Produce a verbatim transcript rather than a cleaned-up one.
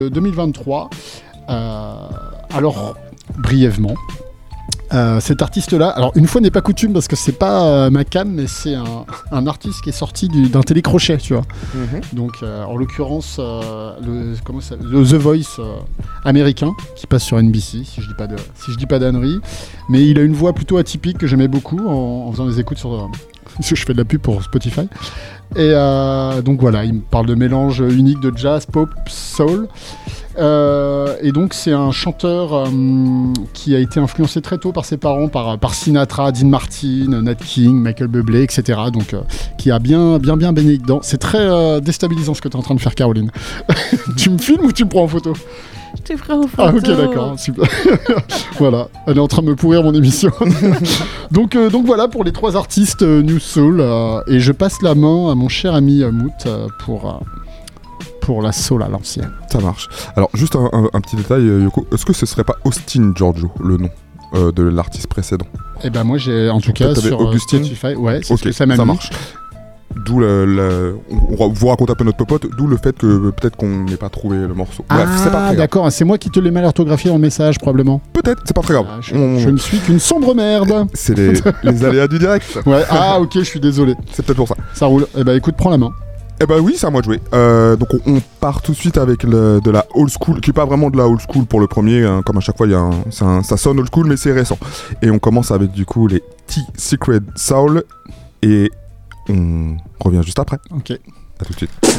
deux mille vingt-trois. Euh, alors, brièvement, euh, cet artiste-là, alors une fois n'est pas coutume parce que c'est pas euh, ma cam, mais c'est un, un artiste qui est sorti du, d'un télécrochet, tu vois. Mm-hmm. Donc, euh, en l'occurrence, euh, le, comment ça, le The Voice euh, américain qui passe sur N B C, si je dis pas de, si je dis pas d'ânerie. Mais il a une voix plutôt atypique que j'aimais beaucoup en, en faisant des écoutes sur. Euh, parce que je fais de la pub pour Spotify. Et euh, donc voilà, il me parle de mélange unique de jazz, pop, soul. Euh, et donc c'est un chanteur euh, qui a été influencé très tôt par ses parents, par, par Sinatra, Dean Martin, Nat King, Michael Bublé, et cetera. Donc euh, qui a bien bien bien baigné dedans. C'est très euh, déstabilisant ce que tu es en train de faire, Caroline. Tu me filmes ou tu me prends en photo ? Je t'ai pris en photo. Ah ok, d'accord, super. Voilà, elle est en train de me pourrir mon émission. donc, euh, donc voilà pour les trois artistes euh, New Soul. Euh, et je passe la main à mon cher ami euh, Mout euh, pour, euh, pour la soul à l'ancienne. Ça marche. Alors juste un, un, un petit détail, Yoko. Est-ce que ce serait pas Austin Giorgio, le nom euh, de l'artiste précédent ? Eh ben moi j'ai en tout cas sur Augustine. Spotify, ouais, c'est okay, ce que ça m'a ça mis. marche. D'où la, la... on vous raconte un peu notre popote, d'où le fait que peut-être qu'on n'ait pas trouvé le morceau. Bref, ah, c'est pas très grave. D'accord, c'est moi qui te l'ai mal orthographié dans le message probablement. Peut-être, c'est pas très grave. Ah, je, on... je ne suis qu'une sombre merde. C'est les, les aléas du direct. Ouais. Ah ok, je suis désolé. C'est peut-être pour ça. Ça roule. Eh ben écoute, prends la main. Eh ben oui, c'est à moi de jouer. Euh, donc on, on part tout de suite avec le, de la old school, qui est pas vraiment de la old school pour le premier, hein, comme à chaque fois, y a un, c'est un, ça sonne old school mais c'est récent. Et on commence avec du coup les T-Secret Soul et on revient juste après. Ok. À tout de suite.